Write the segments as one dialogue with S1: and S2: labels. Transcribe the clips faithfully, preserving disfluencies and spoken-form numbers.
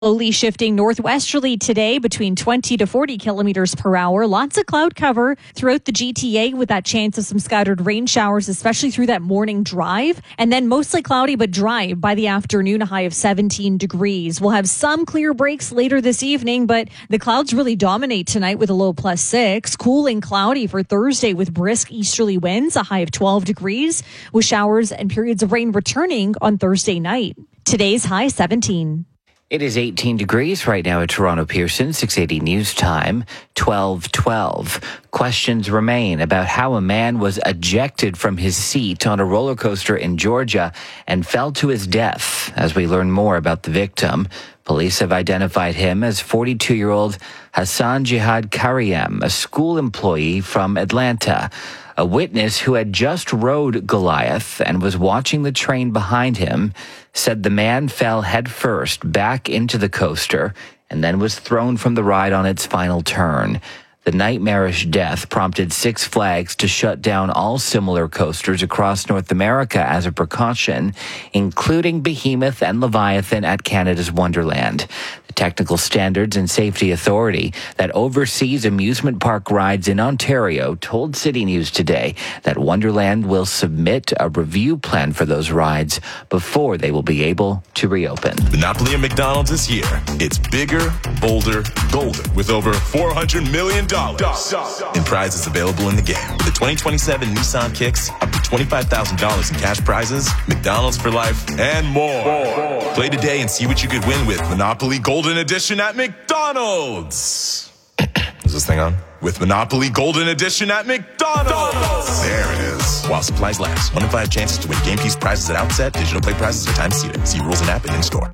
S1: Slowly shifting northwesterly today between twenty to forty kilometers per hour. Lots of cloud cover throughout the G T A with that chance of some scattered rain showers, especially through that morning drive. And then mostly cloudy but dry by the afternoon, a high of seventeen degrees. We'll have some clear breaks later this evening, but the clouds really dominate tonight with a low plus six. Cool and cloudy for Thursday with brisk easterly winds, a high of twelve degrees, with showers and periods of rain returning on Thursday night. Today's high seventeen.
S2: It is eighteen degrees right now at Toronto Pearson, six eighty News Time, twelve twelve. Questions remain about how a man was ejected from his seat on a roller coaster in Georgia and fell to his death. As we learn more about the victim, police have identified him as forty-two-year-old Hassan Jihad Kariem, a school employee from Atlanta. A witness who had just rode Goliath and was watching the train behind him said the man fell headfirst back into the coaster and then was thrown from the ride on its final turn. The nightmarish death prompted Six Flags to shut down all similar coasters across North America as a precaution, including Behemoth and Leviathan at Canada's Wonderland. The Technical Standards and Safety Authority that oversees amusement park rides in Ontario told City News today that Wonderland will submit a review plan for those rides before they will be able to reopen.
S3: Monopoly at McDonald's is here. It's bigger, bolder, golden, with over four hundred million dollars in prizes available in the game. With the twenty twenty-seven Nissan Kicks, up to twenty-five thousand dollars in cash prizes, McDonald's for life, and more. more. Play today and see what you could win with Monopoly Golden Edition at McDonald's. Is this thing on? With Monopoly Golden Edition at McDonald's. There it is. While supplies last. One in five chances to win game piece prizes at outset. Digital play prizes are time seated. See rules and app and in-store.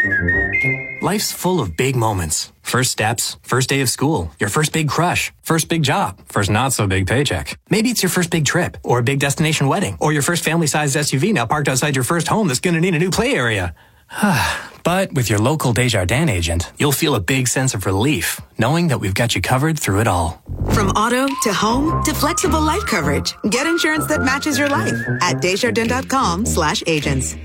S4: Life's full of big moments. First steps, first day of school, your first big crush, first big job, first not so big paycheck. Maybe it's your first big trip, or a big destination wedding, or your first family-sized S U V now parked outside your first home that's going to need a new play area. But with your local Desjardins agent, you'll feel a big sense of relief, knowing that we've got you covered through it all.
S5: From auto to home to flexible life coverage, get insurance that matches your life at Desjardins.com slash agents.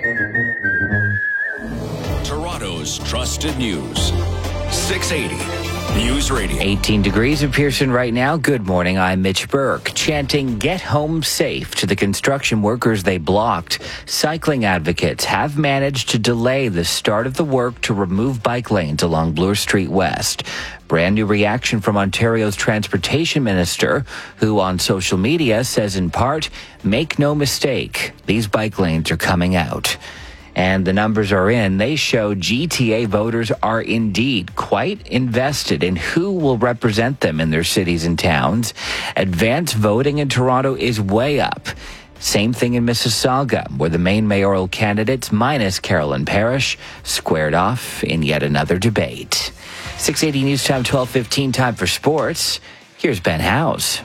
S6: Toronto's trusted news. six eighty News Radio.
S2: eighteen degrees in Pearson right now. Good morning. I'm Mitch Burke. Chanting "Get home safe" to the construction workers they blocked. Cycling advocates have managed to delay the start of the work to remove bike lanes along Bloor Street West. Brand new reaction from Ontario's transportation minister, who on social media says in part, "Make no mistake, these bike lanes are coming out." And the numbers are in. They show G T A voters are indeed quite invested in who will represent them in their cities and towns. Advance voting in Toronto is way up. Same thing in Mississauga, where the main mayoral candidates, minus Carolyn Parrish, squared off in yet another debate. six eighty News Time, twelve fifteen, time for sports. Here's Ben Howes.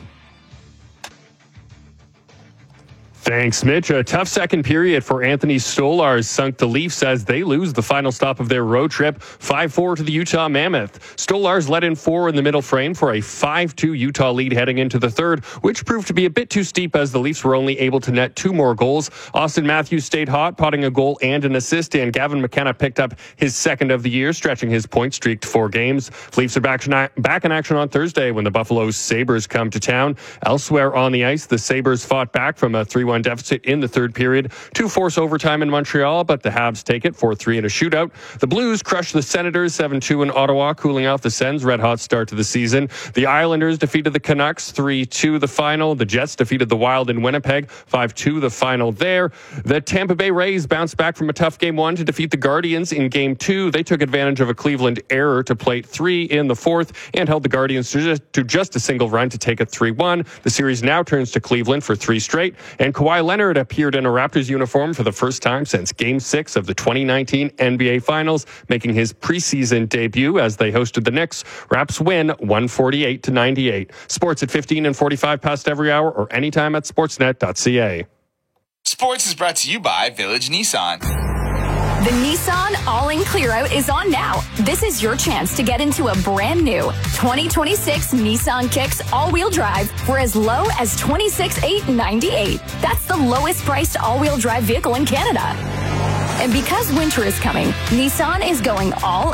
S7: Thanks, Mitch. A tough second period for Anthony Stolarz sunk the Leafs as they lose the final stop of their road trip, five four to the Utah Mammoth. Stolarz let in four in the middle frame for a five two Utah lead heading into the third, which proved to be a bit too steep as the Leafs were only able to net two more goals. Austin Matthews stayed hot, potting a goal and an assist, and Gavin McKenna picked up his second of the year, stretching his point streak to four games. Leafs are back, back in action on Thursday when the Buffalo Sabres come to town. Elsewhere on the ice, the Sabres fought back from a three one deficit in the third period to force overtime in Montreal, but the Habs take it four three in a shootout. The Blues crush the Senators seven two in Ottawa, cooling off the Sens' red-hot start to the season. The Islanders defeated the Canucks three two the final. The Jets defeated the Wild in Winnipeg five two the final there. The Tampa Bay Rays bounced back from a tough game one to defeat the Guardians in game two. They took advantage of a Cleveland error to plate three in the fourth and held the Guardians to just, to just a single run to take it three one. The series now turns to Cleveland for three straight, and Kawhi Leonard appeared in a Raptors uniform for the first time since Game six of the twenty nineteen N B A Finals, making his preseason debut as they hosted the Knicks. Raps win one forty-eight to ninety-eight. Sports at fifteen and forty-five past every hour or anytime at sportsnet dot c a.
S8: Sports is brought to you by Village Nissan.
S9: The Nissan All-In Clear-Out is on now. This is your chance to get into a brand new twenty twenty-six Nissan Kicks all-wheel drive for as low as twenty-six thousand eight hundred ninety-eight dollars. That's the lowest priced all-wheel drive vehicle in Canada. And because winter is coming, Nissan is going all